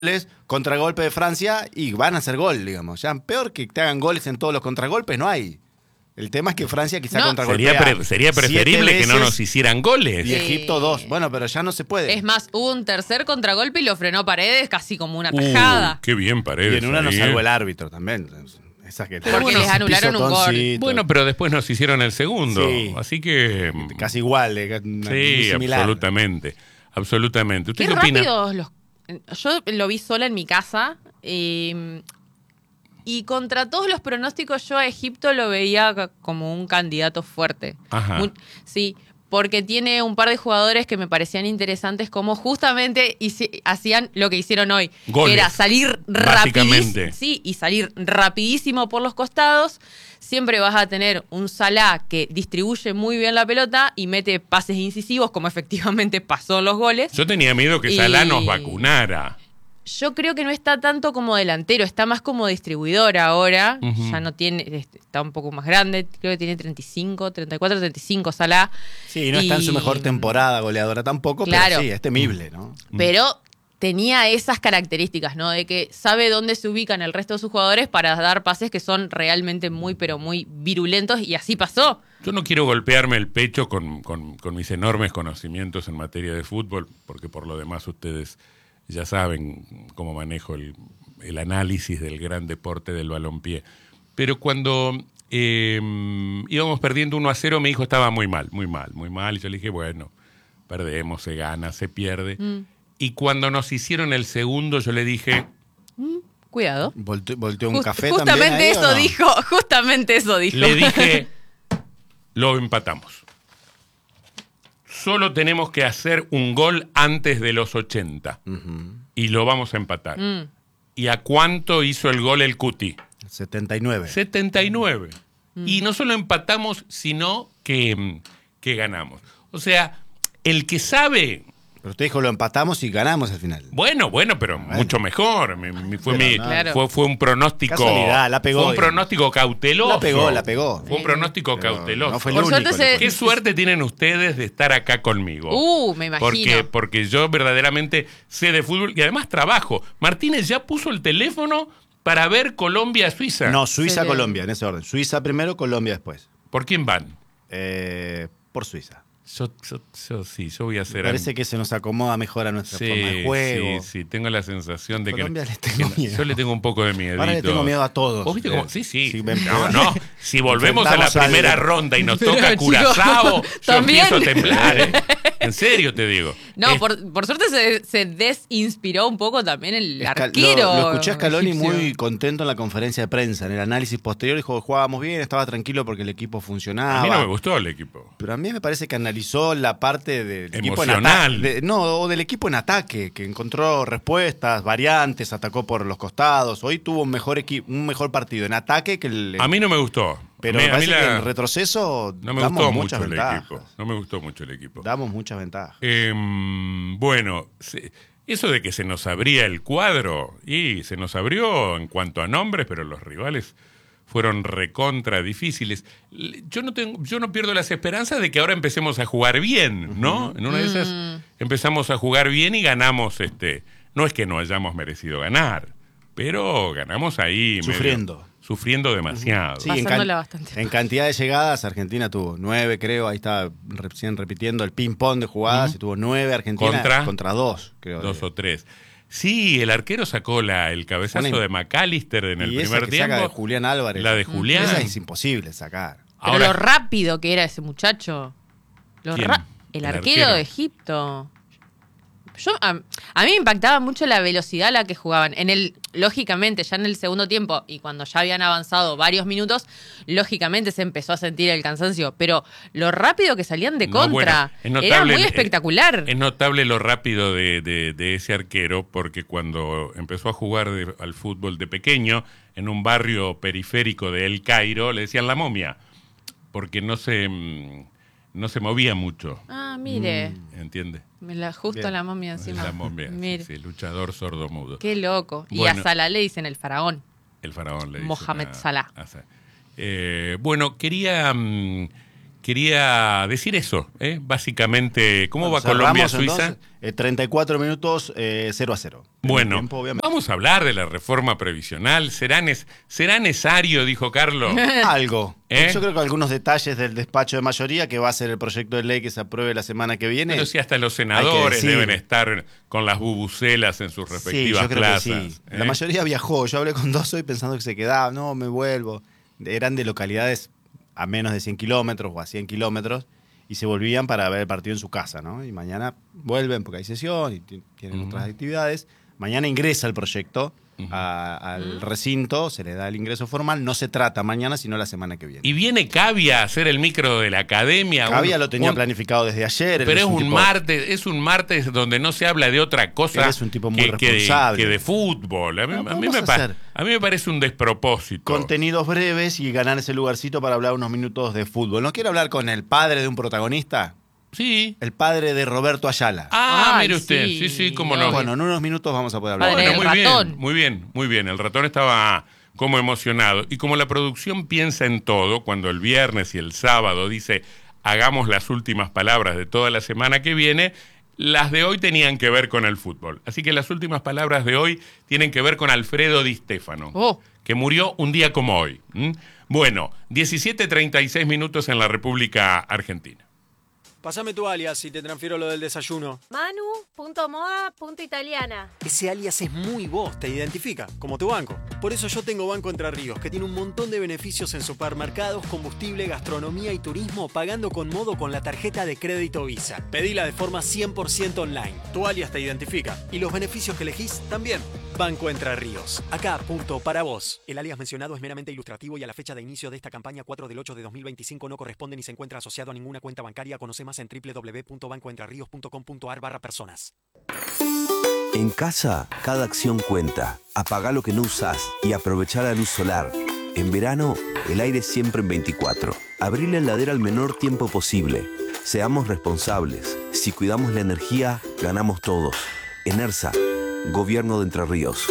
contragolpe de Francia y van a hacer gol, digamos. Ya peor que te hagan goles en todos los contragolpes, no hay. El tema es que Francia quizá contragolpea. Sería preferible que no nos hicieran goles. Y Egipto 2. Bueno, pero ya no se puede. Es más, hubo un tercer contragolpe y lo frenó Paredes casi como una tajada. Qué bien Paredes. Y en una nos salvó el árbitro también. Esa que porque les anularon un gol. Bueno, pero después nos hicieron el segundo. Sí. Así que... Casi igual. Sí, absolutamente. Absolutamente. ¿Usted qué rápidos yo lo vi sola en mi casa y contra todos los pronósticos yo a Egipto lo veía como un candidato fuerte. Ajá. Sí, porque tiene un par de jugadores que me parecían interesantes como justamente hacían lo que hicieron hoy. Goles, que era salir rapidísimo. Sí, y salir rapidísimo por los costados. Siempre vas a tener un Salah que distribuye muy bien la pelota y mete pases incisivos, como efectivamente pasó en los goles. Yo tenía miedo que Salah nos vacunara. Yo creo que no está tanto como delantero, está más como distribuidor ahora. Ya no tiene, está un poco más grande, creo que tiene 34, 35 Salah. Sí, no está en su mejor temporada goleadora tampoco, claro, pero sí, es temible, ¿no? Pero tenía esas características, ¿no? De que sabe dónde se ubican el resto de sus jugadores para dar pases que son realmente muy, pero muy virulentos, y así pasó. Yo no quiero golpearme el pecho con mis enormes conocimientos en materia de fútbol, porque por lo demás ustedes ya saben cómo manejo el análisis del gran deporte del balompié. Pero cuando íbamos perdiendo 1-0, mi hijo estaba muy mal. Y yo le dije, bueno, perdemos, se gana, se pierde. Y cuando nos hicieron el segundo, yo le dije... Cuidado. Volteó un café justamente también ahí, eso ¿o no? dijo, justamente eso dijo. Le dije, lo empatamos. Solo tenemos que hacer un gol antes de los 80. Y lo vamos a empatar. ¿Y a cuánto hizo el gol el Cuti? 79. 79. Y no solo empatamos, sino que ganamos. O sea, el que sabe... Pero usted dijo lo empatamos y ganamos al final. Bueno, pero mucho mejor. Fue un pronóstico. Casualidad, la pegó. Fue un pronóstico cauteloso. La pegó. Fue un pronóstico cauteloso. No fue el único. Qué suerte tienen ustedes de estar acá conmigo. Me imagino. Porque yo verdaderamente sé de fútbol y además trabajo. Martínez ya puso el teléfono para ver Colombia-Suiza. No, Suiza-Colombia, en ese orden. Suiza primero, Colombia después. ¿Por quién van? Por Suiza. Yo voy a hacer... Parece que se nos acomoda mejor a nuestra forma de juego. Sí, tengo la sensación de Colombia les tengo miedo. Yo le tengo un poco de miedo. Ahora le tengo miedo a todos. ¿Vos viste cómo? Sí. No. Si volvemos a la primera ronda y nos toca Curazao, yo empiezo a temblar. En serio te digo. No, por suerte se desinspiró un poco también el arquero. Lo escuché a Scaloni egipcio. muy contento en la conferencia de prensa. En el análisis posterior dijo que jugábamos bien, estaba tranquilo porque el equipo funcionaba. A mí no me gustó el equipo. Pero a mí me parece que analizó la parte del equipo emocional. o del equipo en ataque, que encontró respuestas, variantes, atacó por los costados. Hoy tuvo un mejor partido en ataque que el... A mí no me gustó. Pero me parece que en retroceso no me gustó mucho el equipo. No me gustó mucho el equipo. Damos muchas ventajas. Bueno, eso de que se nos abría el cuadro, y se nos abrió en cuanto a nombres, pero los rivales fueron recontra difíciles. Yo no pierdo las esperanzas de que ahora empecemos a jugar bien, ¿no? En una de esas empezamos a jugar bien y ganamos, no es que no hayamos merecido ganar, pero ganamos ahí. Sufriendo demasiado. Sí, bastante. En cantidad de llegadas, Argentina tuvo 9, creo. Ahí está recién repitiendo el ping-pong de jugadas. Y tuvo 9 Argentina contra 2, creo. 2 o 3. Sí, el arquero sacó el cabezazo de McAllister en el primer tiempo. Saca de Julián Álvarez. La de Julián. Esa es imposible sacar. Pero ahora, lo rápido que era ese muchacho. El arquero de Egipto. A mí me impactaba mucho la velocidad a la que jugaban. Lógicamente, ya en el segundo tiempo, y cuando ya habían avanzado varios minutos, lógicamente se empezó a sentir el cansancio. Pero lo rápido que salían de contra era muy espectacular. Es notable lo rápido de ese arquero, porque cuando empezó a jugar al fútbol de pequeño, en un barrio periférico de El Cairo, le decían la momia, porque no se movía mucho. Mire. ¿Entiende? Justo la momia encima. La momia, sí, luchador sordomudo. Qué loco. Bueno, y a Salah le dicen el faraón. El faraón le dicen. Mohamed Salah. Bueno, quería quería decir eso, básicamente, ¿cómo va cerramos, Colombia-Suiza? Entonces, 34 minutos, 0-0. Bueno, Tiempo, vamos a hablar de la reforma previsional. ¿Será necesario, dijo Carlos? Algo. Yo creo que algunos detalles del despacho de mayoría, que va a ser el proyecto de ley que se apruebe la semana que viene. Pero si hasta los senadores deben estar con las bubucelas en sus respectivas plazas. Que sí. La mayoría viajó. Yo hablé con dos hoy pensando que se quedaba. No, me vuelvo. Eran de localidades a menos de 100 kilómetros o a 100 kilómetros y se volvían para ver el partido en su casa, ¿no? Y mañana vuelven porque hay sesión y tienen otras actividades. Mañana ingresa el proyecto al recinto, se le da el ingreso formal. No se trata mañana, sino la semana que viene. Y viene Cavia a hacer el micro de la academia. Cavia lo tenía planificado desde ayer. Pero es un martes donde no se habla de otra cosa es un tipo muy responsable. que de fútbol. A mí me parece un despropósito. Contenidos breves y ganar ese lugarcito para hablar unos minutos de fútbol. ¿No quiere hablar con el padre de un protagonista? Sí. El padre de Roberto Ayala. Mire usted. Sí, cómo no. Bueno, en unos minutos vamos a poder hablar. Padre Bueno, ratón. muy bien. El ratón estaba como emocionado. Y como la producción piensa en todo, cuando el viernes y el sábado dice hagamos las últimas palabras de toda la semana que viene, las de hoy tenían que ver con el fútbol. Así que las últimas palabras de hoy tienen que ver con Alfredo Di Stéfano, que murió un día como hoy. Bueno, 17:36 minutos en la República Argentina. Pásame tu alias y te transfiero lo del desayuno. Manu.moda.italiana. Ese alias es muy vos, te identifica, como tu banco. Por eso yo tengo Banco Entre Ríos, que tiene un montón de beneficios en supermercados, combustible, gastronomía y turismo, pagando con modo con la tarjeta de crédito Visa. Pedila de forma 100% online. Tu alias te identifica. Y los beneficios que elegís también. Banco Entre Ríos. Acá, punto para vos. El alias mencionado es meramente ilustrativo y a la fecha de inicio de esta campaña 4/8/2025 no corresponde ni se encuentra asociado a ninguna cuenta bancaria. Conoce más en www.bancoentrerrios.com.ar/personas. En casa, cada acción cuenta. Apagá lo que no usás y aprovechá la luz solar. En verano, el aire siempre en 24. Abrí la heladera al menor tiempo posible. Seamos responsables. Si cuidamos la energía, ganamos todos. ENERSA, Gobierno de Entre Ríos.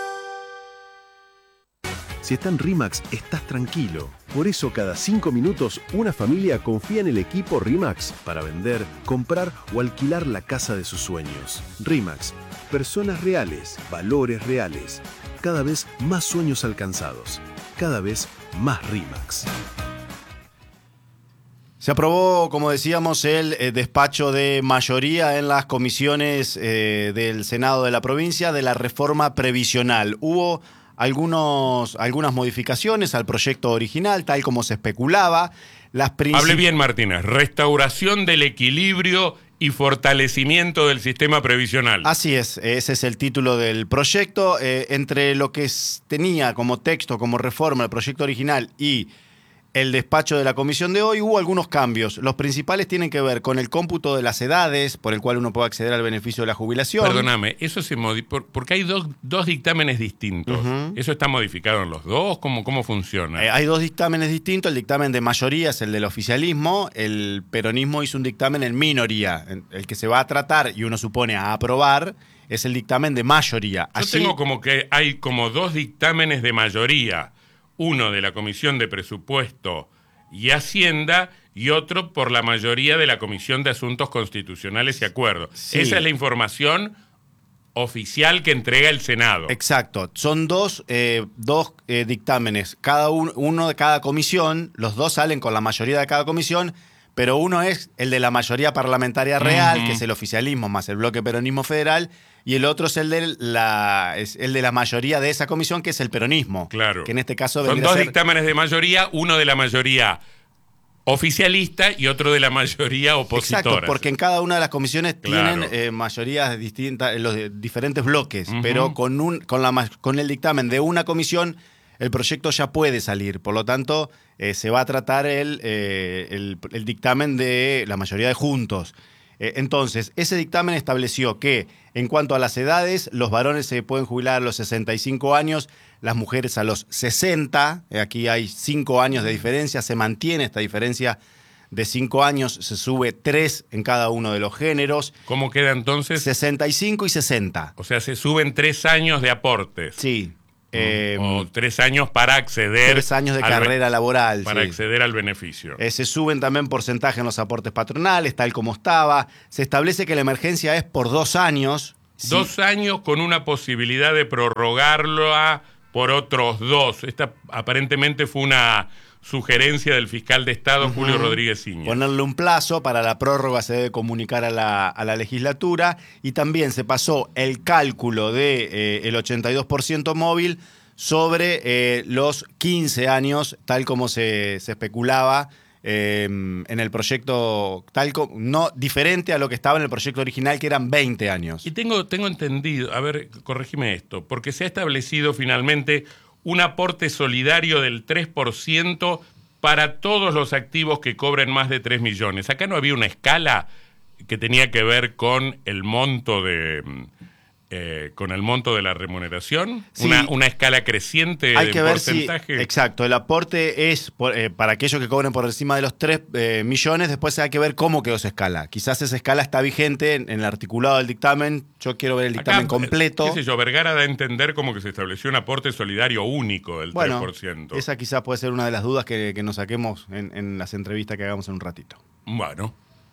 Si está en RIMAX, estás tranquilo. Por eso cada 5 minutos una familia confía en el equipo RIMAX para vender, comprar o alquilar la casa de sus sueños. RIMAX, personas reales, valores reales. Cada vez más sueños alcanzados. Cada vez más RIMAX. Se aprobó, como decíamos, el despacho de mayoría en las comisiones del Senado de la provincia de la reforma previsional. Hubo algunas modificaciones al proyecto original, tal como se especulaba. Hable bien, Martínez. Restauración del equilibrio y fortalecimiento del sistema previsional. Así es, ese es el título del proyecto. Entre lo que tenía como texto, como reforma el proyecto original y el despacho de la comisión de hoy, hubo algunos cambios. Los principales tienen que ver con el cómputo de las edades, por el cual uno puede acceder al beneficio de la jubilación. Perdóname, eso se porque hay dos dictámenes distintos. ¿Eso está modificado en los dos? ¿Cómo funciona? Hay dos dictámenes distintos. El dictamen de mayoría es el del oficialismo. El peronismo hizo un dictamen en minoría. El que se va a tratar, y uno supone a aprobar, es el dictamen de mayoría. Yo tengo como que hay como dos dictámenes de mayoría. Uno de la Comisión de Presupuesto y Hacienda y otro por la mayoría de la Comisión de Asuntos Constitucionales y Acuerdos. Sí. Esa es la información oficial que entrega el Senado. Exacto. Son dos dictámenes, uno de cada comisión. Los dos salen con la mayoría de cada comisión, pero uno es el de la mayoría parlamentaria real, que es el oficialismo más el bloque peronismo federal, y el otro es el de la mayoría de esa comisión, que es el peronismo. Claro. Que en este caso son dos dictámenes de mayoría, uno de la mayoría oficialista y otro de la mayoría opositora. Exacto, porque en cada una de las comisiones tienen mayorías distintas en los diferentes bloques, pero con el dictamen de una comisión el proyecto ya puede salir. Por lo tanto, se va a tratar el dictamen de la mayoría de juntos. Entonces, ese dictamen estableció que en cuanto a las edades, los varones se pueden jubilar a los 65 años, las mujeres a los 60. Aquí hay 5 años de diferencia, se mantiene esta diferencia de 5 años, se sube 3 en cada uno de los géneros. ¿Cómo queda entonces? 65 y 60. O sea, se suben 3 años de aportes. Sí. O 3 años para acceder. 3 años de carrera laboral. Para sí. acceder al beneficio. Se suben también porcentaje en los aportes patronales, tal como estaba. Se establece que la emergencia es por 2 años. 2 años con una posibilidad de prorrogarlo por otros 2. Esta aparentemente fue una sugerencia del fiscal de Estado, Julio Rodríguez Iñez. Ponerle un plazo para la prórroga se debe comunicar a la legislatura, y también se pasó el cálculo de el 82% móvil sobre los 15 años, tal como se especulaba en el proyecto, no diferente a lo que estaba en el proyecto original, que eran 20 años. Y tengo entendido, a ver, corregime esto, porque se ha establecido finalmente un aporte solidario del 3% para todos los activos que cobren más de 3 millones. Acá no había una escala que tenía que ver con el monto de la remuneración, sí, una escala creciente hay de que ver porcentaje. Exacto, el aporte es para aquellos que cobren por encima de los 3 millones, después hay que ver cómo quedó esa escala. Quizás esa escala está vigente en el articulado del dictamen, yo quiero ver el dictamen completo. Qué sé yo, Vergara da a entender como que se estableció un aporte solidario único del 3%. Esa quizás puede ser una de las dudas que nos saquemos en las entrevistas que hagamos en un ratito. Bueno.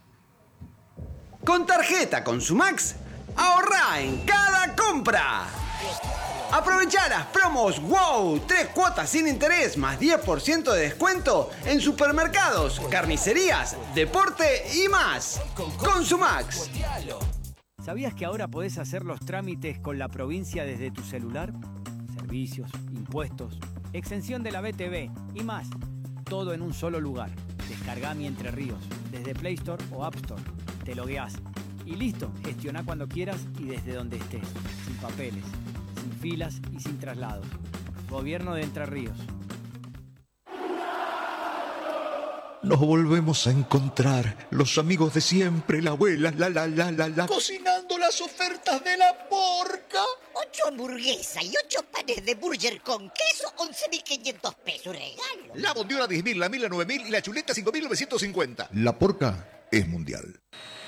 Con tarjeta Consumax, ahorrá en cada compra. Aprovechá las promos WOW, 3 cuotas sin interés más 10% de descuento en supermercados, carnicerías, deporte y más. Consumax. ¿Sabías que ahora podés hacer los trámites con la provincia desde tu celular? Servicios, impuestos, exención de la BTV y más. Todo en un solo lugar. Descargá Mi Entre Ríos desde Play Store o App Store. Te logueás y listo. Gestioná cuando quieras y desde donde estés. Sin papeles, sin filas y sin traslados. Gobierno de Entre Ríos. Nos volvemos a encontrar, los amigos de siempre, la abuela, la. Cocinando las ofertas de la porca. 8 hamburguesas y 8 panes de burger con queso, 11.500 pesos regalo. La bondiola 10.000, la 1.000, la 9.000 y la chuleta 5.950. La porca es mundial.